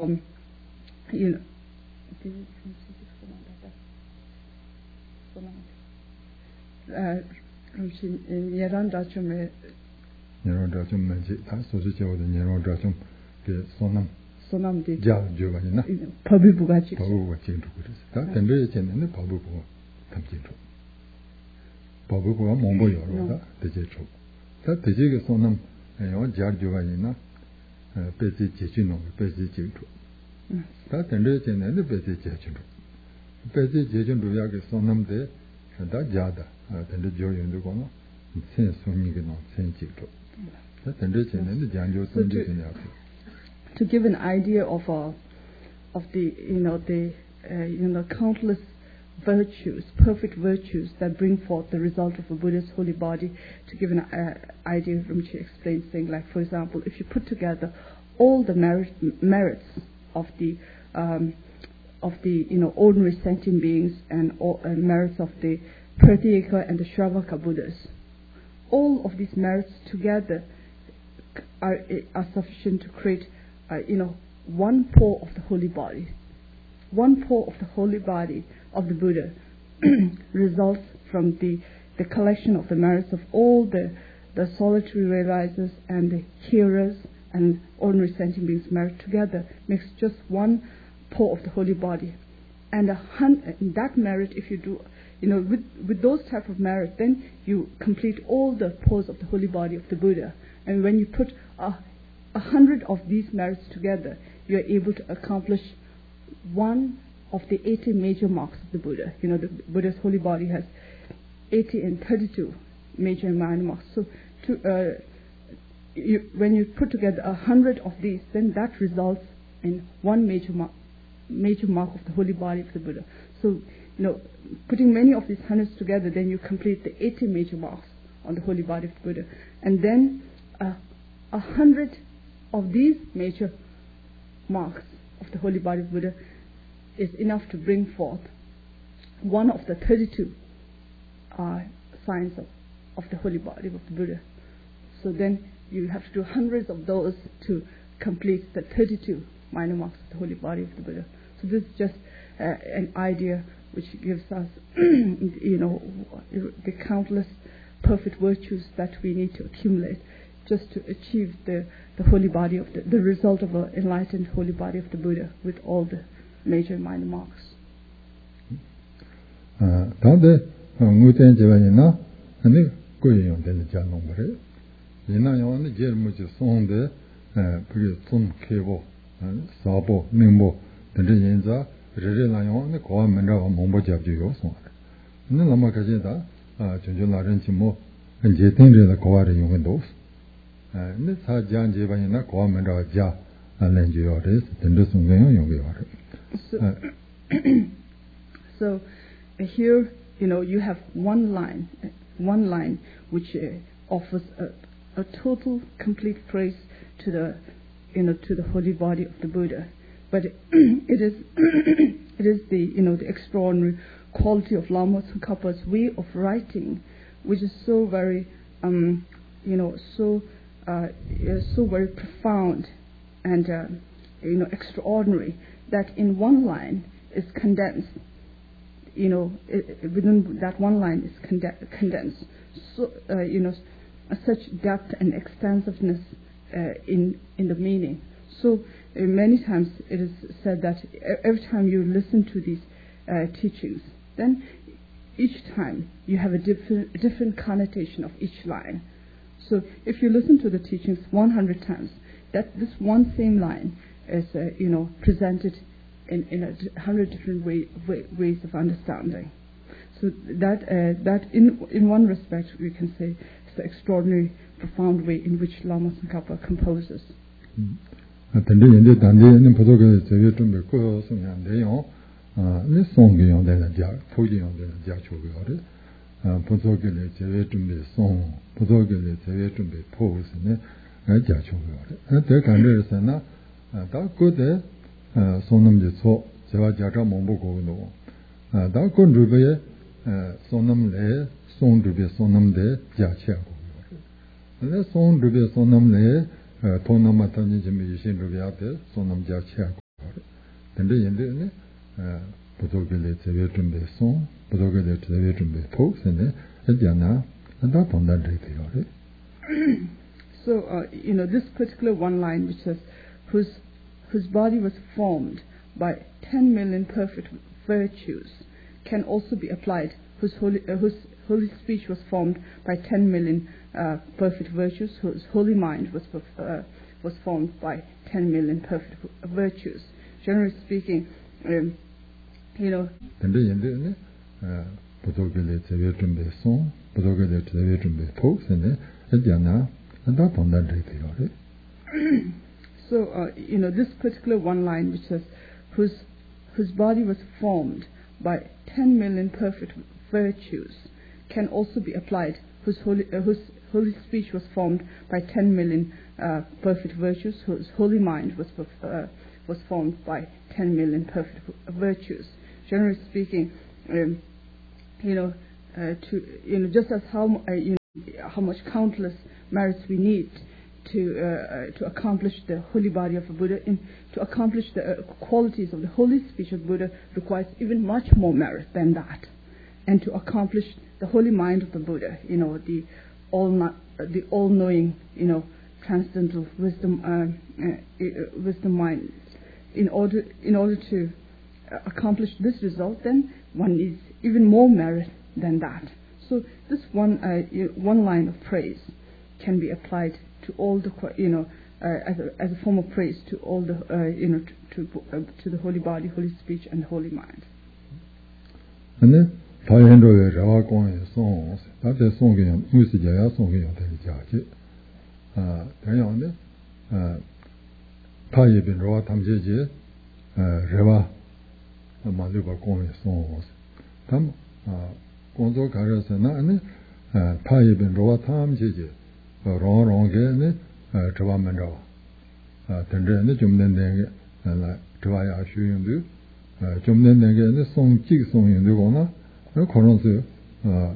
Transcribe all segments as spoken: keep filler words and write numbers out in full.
um, you know, Nyaranda Chume Nyaranda Chume, Sojicho, the Nyaranda Chum, the Sonam Sonam de Jal Giovanna, Pabu Bugachi, Pabu Wachin, that and Richin and the Pabu Tamjito. Pabu Mombo Yoroda, the Jetro. That the Jig Sonam and Jar Giovanna, Pesi Chino, Pesi Chito. That and Richin and the Pesi Chino. Pesi Chino Yag Sonam de that Jada. And the joy in the Gono, since Sunigan, Saint Chito. That and Richin and the Janjo Sunday. To give an idea of uh, of the you know the uh, you know countless virtues, perfect virtues that bring forth the result of a Buddha's holy body, to give an uh, idea from which he explains things like, for example, if you put together all the merit, merits of the um, of the you know ordinary sentient beings and all, uh, merits of the Pratyeka and the Shravaka Buddhas, all of these merits together are are sufficient to create uh, you know one pore of the holy body. One pore of the holy body of the Buddha results from the the collection of the merits of all the the solitary realizers and the hearers and ordinary sentient beings merit together makes just one pore of the holy body. And a hun- that merit, if you do, you know, with with those type of merit, then you complete all the pores of the holy body of the Buddha. And when you put a, a hundred of these merits together, you are able to accomplish one of the eighty major marks of the Buddha. You know, the Buddha's holy body has eighty and thirty-two major and minor marks. So, to, uh, you, when you put together a hundred of these, then that results in one major mark, major mark of the holy body of the Buddha. So, you know, putting many of these hundreds together, then you complete the eighty major marks on the holy body of the Buddha. And then uh, a hundred of these major marks of the holy body of the Buddha is enough to bring forth one of the thirty-two uh, signs of, of the holy body of the Buddha. So then you have to do hundreds of those to complete the thirty-two minor marks of the holy body of the Buddha. So this is just uh, an idea which gives us, you know, the countless perfect virtues that we need to accumulate just to achieve the, the holy body of the, the result of an enlightened holy body of the Buddha with all the major and minor marks. Tade nguten jevayina ani koyon den jalong bare. Yina yon jermuji sonde puri sun kebo sabo nimbo den yenza rere la yon ko menra mombo japju yo son. Ne lama kaje da chonjo la ren chimo je tin re la ko wa re yon dos. Ne sa jan jevayina ko menra ja alen ju yo des den do sun gen yon yo re. So, so uh, here, you know, you have one line, uh, one line which uh, offers a, a total, complete praise to the, you know, to the holy body of the Buddha. But it, it is, it is the, you know, the extraordinary quality of Lama Tsongkhapa's way of writing, which is so very, um, you know, so, uh, so very profound and, uh, you know, extraordinary, that in one line is condensed, you know, it, it, within that one line is conde- condensed, so, uh, you know, uh, such depth and extensiveness uh, in in the meaning. So uh, many times it is said that every time you listen to these uh, teachings, then each time you have a different, different connotation of each line. So if you listen to the teachings one hundred times, that this one same line is, uh, you know, presented in, in a hundred different way, way, ways of understanding. So that uh, that in in one respect we can say it's the extraordinary, profound way in which Lama Tsongkhapa composes. Sonam de so, Seva Jata Mombo Gono. Da con Rube Sonam le, Son Rube Sonam de Jachia. Le Son Rube Sonam le, Tonamatan Jimmy Shin Rubiate, Sonam Jachia. 근데 인데 부족을 제외 좀 돼서 부족을 제외 좀 돼서 근데 이제나 다 돈다를 돼요. So uh, you know this particular one line which says whose whose body was formed by ten million perfect virtues can also be applied whose holy uh, whose holy speech was formed by ten million uh, perfect virtues whose holy mind was uh, was formed by ten million perfect virtues. Generally speaking, um, you know. 근데 인데 부족을 제외 좀 돼서 부족을 제외 좀 돼서 근데 이제나 다 돈다를 돼요. So uh, you know this particular one line which says whose whose body was formed by ten million perfect virtues can also be applied whose holy uh, whose holy speech was formed by ten million uh, perfect virtues whose holy mind was uh, was formed by ten million perfect virtues. Generally speaking, um, you know uh, to you know just as how uh, you know, how much countless merits we need to uh, to accomplish the holy body of a Buddha, in, to accomplish the uh, qualities of the holy speech of Buddha requires even much more merit than that, and to accomplish the holy mind of the Buddha, you know, the all uh, the all-knowing, you know, transcendental wisdom uh, uh, wisdom mind. In order in order to uh, accomplish this result, then one needs even more merit than that. So this one uh, one line of praise can be applied to all the, you know, uh, as a as a form of praise to all the, uh, you know, to to, uh, to the holy body, holy speech, and holy mind. And 다행히도 라와 공에서 다들 송기는 무시자야 송기는 되지. 아, 당연히 아, 타입인 라와 탐제지 아, 레와 만들고 공에서 담 아, 공조 가려서는 아니 타입인 라와 탐제지 롱롱게네 저와만도 아 근데 좀 된데 나 저와야 쉬운데 좀 된데 송직 송인데 거나 그런서 아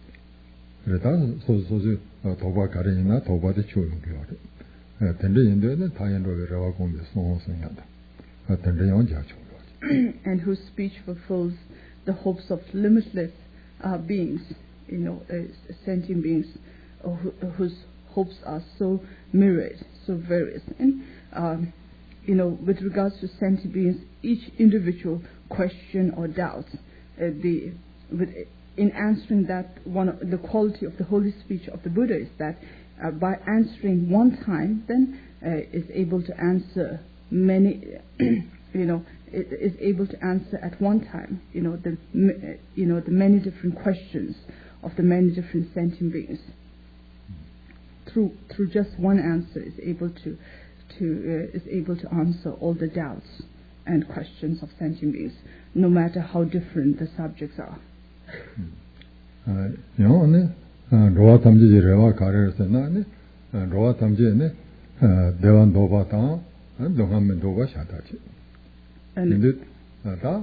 그래다 소소지 도바 가리나 도바데 추는 거야. 근데 인도는 다연로 외라와 공부 송송한다. 근데 영자 And whose speech fulfills the hopes of limitless uh, beings, you know, uh, sentient beings. Whose hopes are so myriad, so various. And, um, you know, with regards to sentient beings, each individual question or doubt, uh, the, with, in answering that, one the quality of the holy speech of the Buddha is that uh, by answering one time, then uh, is able to answer many, you know, is able to answer at one time, you know, the, you know, the many different questions of the many different sentient beings. Through through just one answer is able to to uh, is able to answer all the doubts and questions of sentient beings, no matter how different the subjects are. 아, 요네 로아 탐지 레와 가르스나네 로아 탐지네 대완 도바타 동함면 도바 샤다치. 근데 다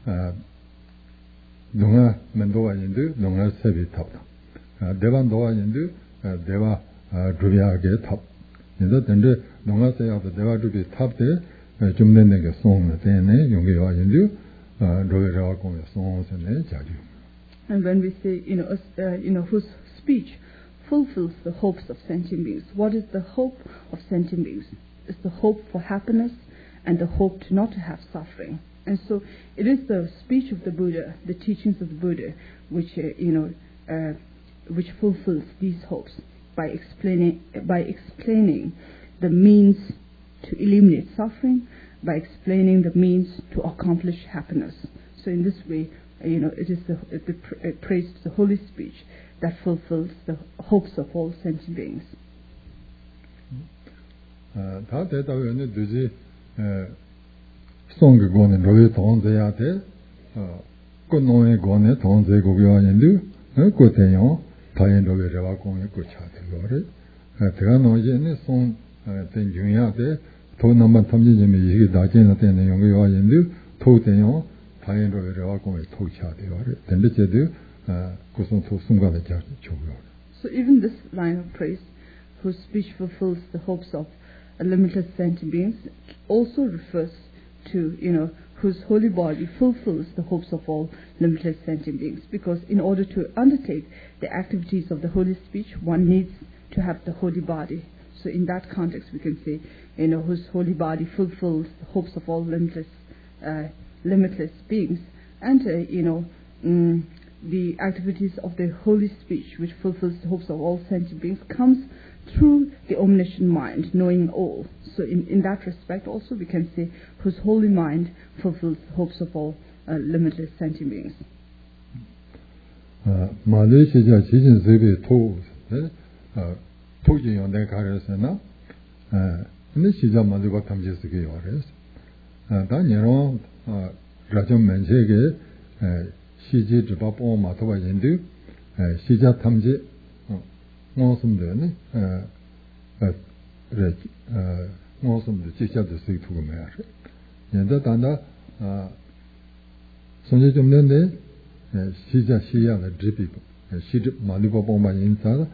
동아 면도가 인데 동아 세비 탑다. 대완 도와 인데 대와 두비하게 탑. 근데 근데 농아세야도 대화 두비 탑대 좀 내는 게 송을 되네. 용기 와인도 로에라고 공에 송선에 자주. And when we say, you know, uh, you know, whose speech fulfills the hopes of sentient beings. What is the hope of sentient beings? It's the hope for happiness and the hope to not to have suffering. And so it is the speech of the Buddha, the teachings of the Buddha, which uh, you know, uh, which fulfills these hopes. By explaining, by explaining the means to eliminate suffering, by explaining the means to accomplish happiness. So in this way, you know, it is the, the uh, praise to the holy speech that fulfills the hopes of all sentient beings. 다 대답은 되지. 송게 고는 로에 돈제야데. 꽃노에 고네 돈제 고교하는데 그때요. 다연로에 레와 공에 고차되거래. 제가 노제네 송 된중야데 돈남만 탐지점에 이게 나제나 되는 용이 와인데 토대요. 다연로에 레와 공에 토차되거래. 근데 제도 고송 토순가에 자주고요. So even this line of praise, whose speech fulfills the hopes of a limitless sentient beings, also refers to, you know, whose holy body fulfills the hopes of all limitless sentient beings. Because in order to undertake the activities of the holy speech, one needs to have the holy body. So in that context, we can say, you know, whose holy body fulfills the hopes of all limitless, uh, limitless beings. And, uh, you know, um, the activities of the holy speech, which fulfills the hopes of all sentient beings, comes through the omniscient mind, knowing all. So in, in that respect also, we can say, whose holy mind fulfills the hopes of all uh, limitless sentient beings. Malaysia, Chichin Zibi, Toes, Toji on the Carasana, and this is a Maluba Tamjisiki Ores. Daniel Rajam Manchege, Shiji Jabap Matawa Yendu, Shija Tamji, Mosum Dene, Mosum the Chicha the Sea to Mare. Yenda Danda Sonjum Nende, Shija Shia the Drippy, Shija Maliba Bomba inside.